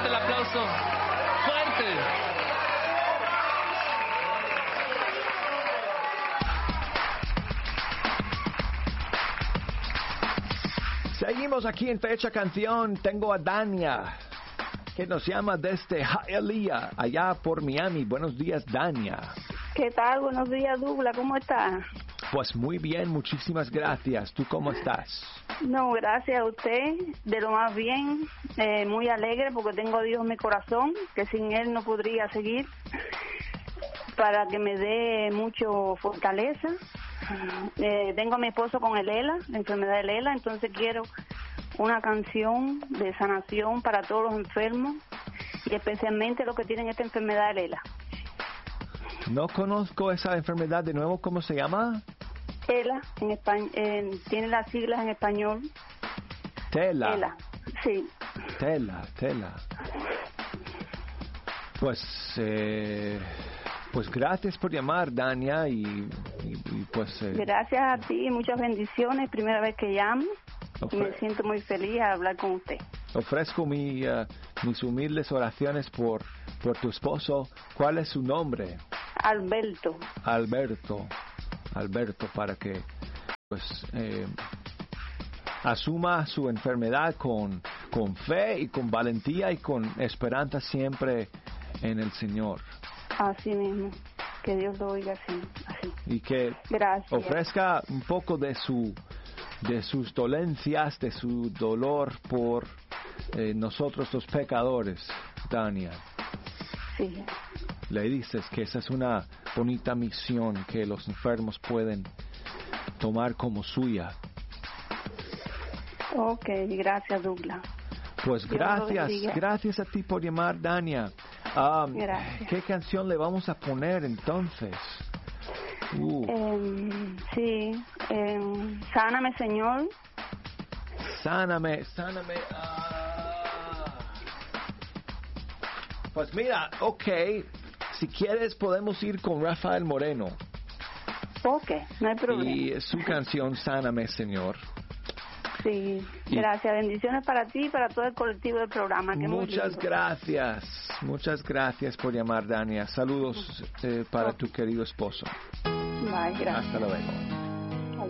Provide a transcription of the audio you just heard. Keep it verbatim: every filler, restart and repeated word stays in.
fuerte el aplauso. Fuerte. Seguimos aquí en Fecha Canción. Tengo a Dania, que nos llama desde Hialeah, allá por Miami. Buenos días, Dania. ¿Qué tal? Buenos días, Douglas. ¿Cómo estás? Pues muy bien, muchísimas gracias. ¿Tú cómo estás? No, gracias a usted, de lo más bien, eh, muy alegre porque tengo a Dios en mi corazón, que sin Él no podría seguir, para que me dé mucho fortaleza. Eh, tengo a mi esposo con el ELA, la enfermedad del ELA, entonces quiero una canción de sanación para todos los enfermos y especialmente los que tienen esta enfermedad del ELA. No conozco esa enfermedad de nuevo, ¿cómo se llama? ELA, en español, eh, tiene las siglas en español. Tela. ELA, sí. Tela, tela. Pues, eh, pues gracias por llamar, Dania, y, y, y pues... Eh, gracias a ti, muchas bendiciones, primera vez que llamo, ofre- y me siento muy feliz al hablar con usted. Ofrezco mi, uh, mis humildes oraciones por, por tu esposo. ¿Cuál es su nombre? Alberto. Alberto. Alberto, para que pues eh, asuma su enfermedad con, con fe y con valentía y con esperanza siempre en el Señor. Así mismo, que Dios lo oiga así, así. Y que Gracias. ofrezca un poco de su de sus dolencias, de su dolor por eh, nosotros los pecadores, Dania. Sí. Le dices que esa es una bonita misión que los enfermos pueden tomar como suya. Ok, gracias, Douglas. Pues Dios lo gracias, bendiga. gracias a ti por llamar, Dania. Um, Gracias. ¿Qué canción le vamos a poner entonces? Uh, Eh, sí, eh, sáname, Señor. sáname, sáname. ah. Pues mira, ok, si quieres podemos ir con Rafael Moreno. Ok, no hay problema. Y su canción Sáname, Señor. Sí, Y- gracias. Bendiciones para ti y para todo el colectivo del programa. Que muy Muchas lindo. gracias, muchas gracias por llamar, Dania. Saludos eh, para tu querido esposo. Bye, gracias. Hasta luego.